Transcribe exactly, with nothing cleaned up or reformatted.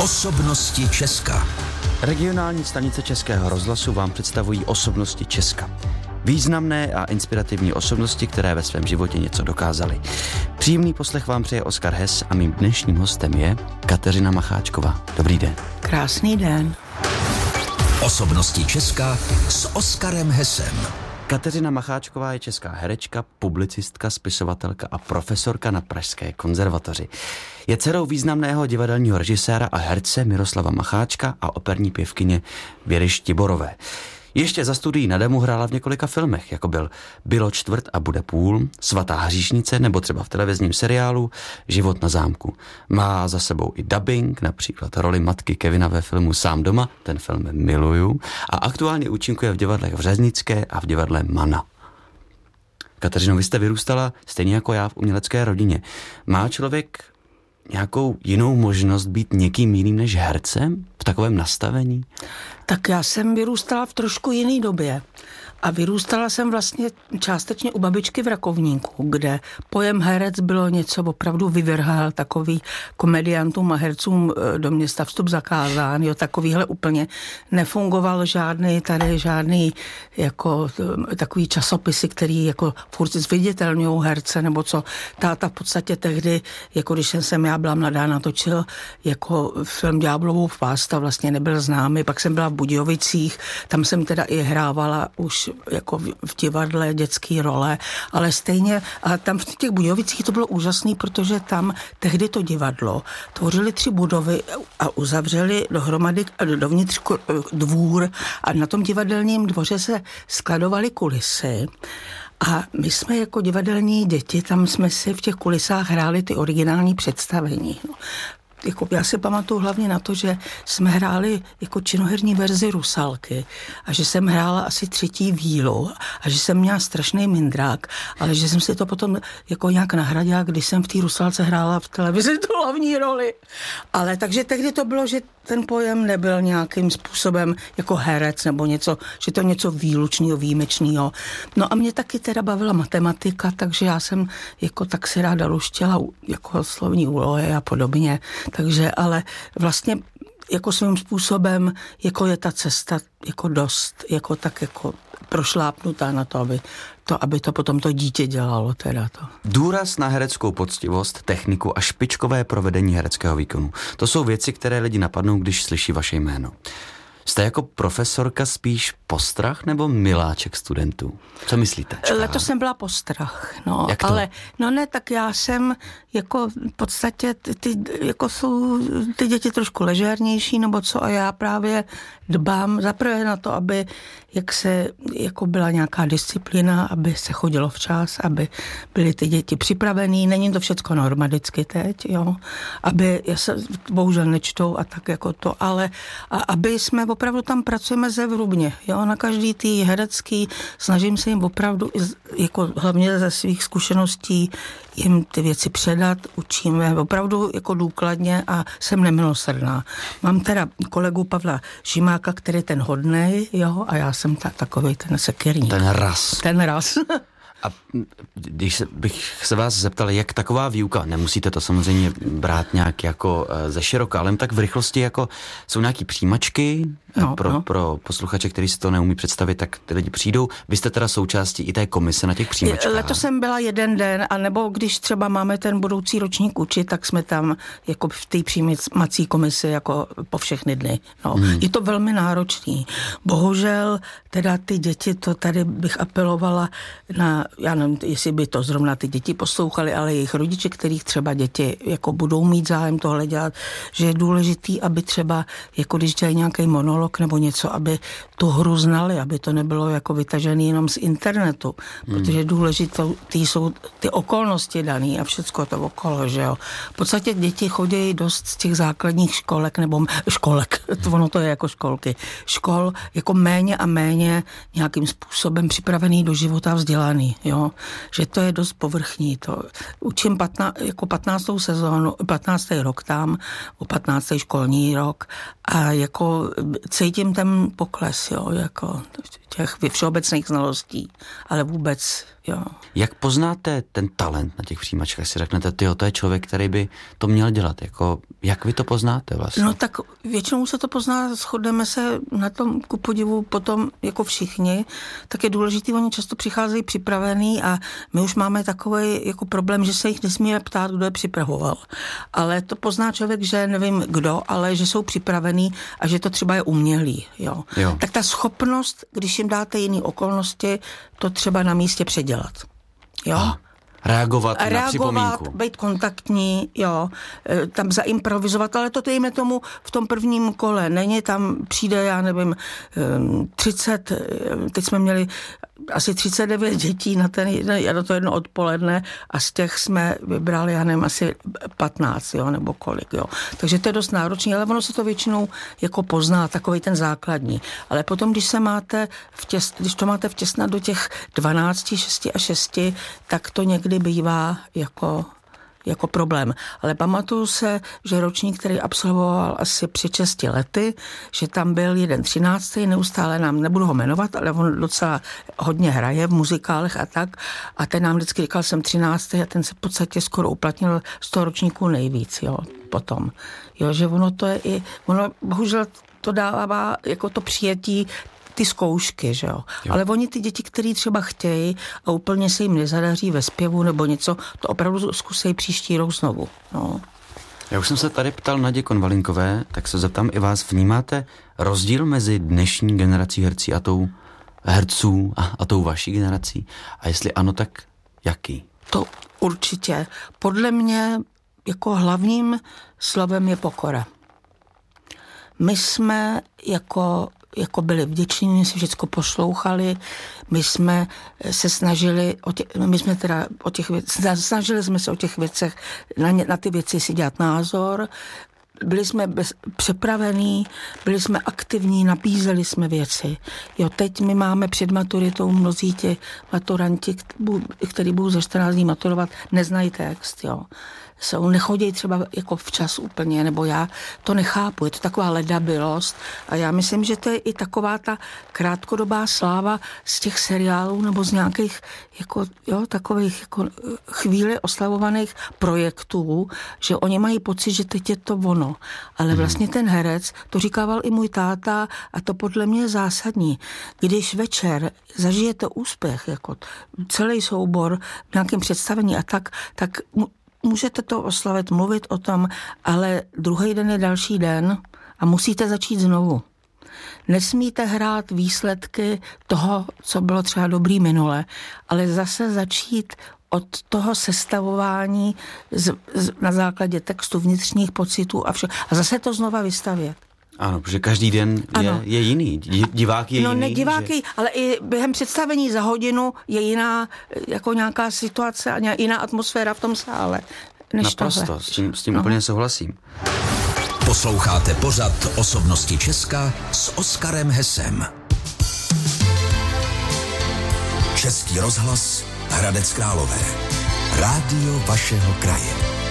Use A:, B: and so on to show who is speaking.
A: Osobnosti Česka.
B: Regionální stanice Českého rozhlasu vám představují Osobnosti Česka. Významné a inspirativní osobnosti, které ve svém životě něco dokázaly. Příjemný poslech vám přeje Oskar Hess a mým dnešním hostem je Kateřina Macháčková. Dobrý den.
C: Krásný den.
A: Osobnosti Česka s Oskarem Hessem.
B: Kateřina Macháčková je česká herečka, publicistka, spisovatelka a profesorka na Pražské konzervatoři. Je dcerou významného divadelního režiséra a herce Miroslava Macháčka a operní pěvkyně Věry Štiborové. Ještě za studií na Damu hrála v několika filmech, jako byl Bylo čtvrt a bude půl, Svatá hříšnice nebo třeba v televizním seriálu Život na zámku. Má za sebou i dabing, například roli matky Kevina ve filmu Sám doma, ten film miluju, a aktuálně účinkuje v divadlech v Řeznické a v divadle Mana. Kateřino, vy jste vyrůstala stejně jako já v umělecké rodině. Má člověk nějakou jinou možnost být někým jiným než hercem v takovém nastavení?
C: Tak já jsem vyrůstala v trošku jiný době. A vyrůstala jsem vlastně částečně u babičky v Rakovníku, kde pojem herec bylo něco opravdu vyvrhal, takový komediantům a hercům do města vstup zakázán, jo, takovýhle úplně nefungoval žádný, tady žádný jako takový časopisy, který jako furt zviditelňujou herce, nebo co. Táta v podstatě tehdy, jako když jsem já byla mladá, natočil jako film Ďáblovou pásta, vlastně nebyl známý, pak jsem byla v Budějovicích, tam jsem teda i hrávala už jako v divadle dětský role, ale stejně, a tam v těch Budějovicích to bylo úžasný, protože tam tehdy to divadlo tvořili tři budovy a uzavřeli dohromady dovnitř dvůr a na tom divadelním dvoře se skladovaly kulisy. A my jsme jako divadelní děti, tam jsme si v těch kulisách hráli ty originální představení. Jako já si pamatuju hlavně na to, že jsme hráli jako činoherní verzi Rusalky a že jsem hrála asi třetí vílu a že jsem měla strašný mindrák, ale že jsem si to potom jako nějak nahradila, když jsem v té Rusalce hrála v televizi tu hlavní roli. Ale takže tehdy to bylo, že ten pojem nebyl nějakým způsobem jako herec nebo něco, že to něco výlučného, výjimečného. No a mě taky teda bavila matematika, takže já jsem jako tak si ráda luštěla jako slovní úlohy a podobně. Takže ale vlastně jako svým způsobem jako je ta cesta jako dost, jako tak jako prošlápnutá na to, aby to, aby to potom to dítě dělalo teda to.
B: Důraz na hereckou poctivost, techniku a špičkové provedení hereckého výkonu. To jsou věci, které lidi napadnou, když slyší vaše jméno. Jste jako profesorka spíš postrach nebo miláček studentů? Co myslíte? Čeká?
C: Letos jsem byla postrach, no,
B: Jak to?
C: Ale no ne, tak já jsem jako v podstatě ty, ty, jako jsou ty děti trošku ležérnější nebo co a já právě dbám zaprvé na to, aby jak se, jako byla nějaká disciplína, aby se chodilo včas, aby byly ty děti připravený, není to všecko normalicky teď, jo, aby, já se bohužel nečtou a tak jako to, ale a aby jsme opravdu tam pracujeme zevrubně, jo, na každý tý herecký, snažím se jim opravdu, jako hlavně ze svých zkušeností, jim ty věci předat, učíme opravdu jako důkladně a jsem nemilosrdná. Mám teda kolegu Pavla Žimáka, který je ten hodnej, jo, a já jsem ta, takovej ten sekirník.
B: Ten raz.
C: Ten raz.
B: A když se, bych se vás zeptal, jak taková výuka, nemusíte to samozřejmě brát nějak jako ze široka, ale tak v rychlosti jako jsou nějaký přijímačky
C: no,
B: pro,
C: no.
B: pro posluchače, kteří si to neumí představit, tak ty lidi přijdou. Vy jste teda součástí i té komise na těch přijímačkách.
C: Letos jsem byla jeden den, anebo když třeba máme ten budoucí ročník učit, tak jsme tam jako v té přijímací komisi jako po všechny dny. No. Hmm. Je to velmi náročný. Bohužel teda ty děti, to tady bych apelovala na, já nevím, jestli by to zrovna ty děti poslouchali, ale jejich rodiče, kterých třeba děti jako budou mít zájem tohle dělat, že je důležitý, aby třeba, jako když dělají nějaký monolog nebo něco, aby tu hru znali, aby to nebylo jako vytažený jenom z internetu, hmm. protože důležité jsou ty okolnosti daný a všecko to okolo, že jo. V podstatě děti chodí dost z těch základních školek, nebo školek, to ono to je jako školky, škol jako méně a méně nějakým způsobem připravený do života, vzdělaný, jo. Že to je dost povrchní. To učím patna, jako patnáctou sezónu, patnáctý rok tam, o patnáctý školní rok a jako cítím ten pokles, jo, jako těch všeobecných znalostí, ale vůbec Jo.
B: Jak poznáte ten talent na těch přijímačkách? Si řeknete, tyjo, to je člověk, který by to měl dělat. Jako, jak vy to poznáte vlastně?
C: No tak většinou se to pozná, shodneme se na tom ku podivu potom jako všichni, tak je důležitý, oni často přicházejí připravený a my už máme takový jako problém, že se jich nesmíme ptát, kdo je připravoval. Ale to pozná člověk, že nevím kdo, ale že jsou připravený a že to třeba je umělý. Jo.
B: Jo.
C: Tak ta schopnost, když jim dáte jiné okolnosti, to třeba na místě předělat. Jo?
B: Ah, reagovat,
C: a
B: na
C: reagovat,
B: připomínku.
C: být kontaktní, jo, tam zaimprovizovat, ale to dejme tomu v tom prvním kole. Není tam, přijde, já nevím, třicet, teď jsme měli asi třicet devět dětí na, ten, na to jedno odpoledne a z těch jsme vybrali, já nevím, asi patnáct, jo, nebo kolik, jo. Takže to je dost náročné, ale ono se to většinou jako pozná, takový ten základní. Ale potom, když se máte vtěs, když to máte vtěsnat do těch dvanácti, šesti a šesti, tak to někdy bývá jako jako problém. Ale pamatuju se, že ročník, který absolvoval asi před šesti lety, že tam byl jeden třináctý, neustále nám, nebudu ho jmenovat, ale on docela hodně hraje v muzikálech a tak. A ten nám vždycky říkal, jsem třináctý a ten se v podstatě skoro uplatnil z toho ročníku nejvíc, jo, potom. Jo, že ono to je i, ono bohužel to dává jako to přijetí ty zkoušky, že jo? jo. Ale oni ty děti, který třeba chtějí a úplně se jim nezadaří ve zpěvu nebo něco, to opravdu zkusej příští rok znovu. No.
B: Já už jsem se tady ptal Nadě Konvalinkové, tak se zeptám i vás, vnímáte rozdíl mezi dnešní generací hercí a tou herců a, a tou vaší generací? A jestli ano, tak jaký?
C: To určitě. Podle mě jako hlavním slovem je pokora. My jsme jako jako byli vděční, my si všechno poslouchali, my jsme se snažili, o tě, my jsme teda o těch věcech, snažili jsme se o těch věcech, na, ně, na ty věci si dělat názor, byli jsme bez, připravení, byli jsme aktivní, nabízeli jsme věci. Jo, teď my máme před maturitou mnozí ti maturanti, kteří budou za čtrnáct dní maturovat, neznají text, jo. Jsou, nechodí třeba jako včas úplně, nebo já to nechápu, je to taková ledabilost a já myslím, že to je i taková ta krátkodobá sláva z těch seriálů nebo z nějakých jako, jo, takových jako chvíli oslavovaných projektů, že oni mají pocit, že teď je to ono. Ale vlastně ten herec, to říkával i můj táta a to podle mě je zásadní. Když večer zažijete úspěch, jako celý soubor v nějakém představení a tak, tak můžete to oslavit, mluvit o tom, ale druhý den je další den a musíte začít znovu. Nesmíte hrát výsledky toho, co bylo třeba dobrý minule, ale zase začít od toho sestavování z, z, na základě textu, vnitřních pocitů a vše. A zase to znova vystavět.
B: Ano, protože každý den je, je jiný. Divák je
C: no,
B: jiný.
C: No ne diváky, že... ale i během představení za hodinu je jiná jako nějaká situace a jiná atmosféra v tom sále. Než
B: Naprosto,
C: tohle.
B: s tím, s tím
C: no.
B: úplně souhlasím.
A: Posloucháte pořad Osobnosti Česka s Oskarem Hesem. Český rozhlas Hradec Králové. Rádio vašeho kraje.